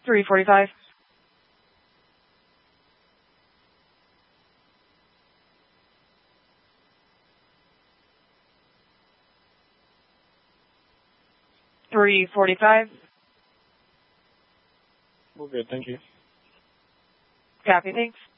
3:45. $3:45. We're good, thank you. Copy, thanks.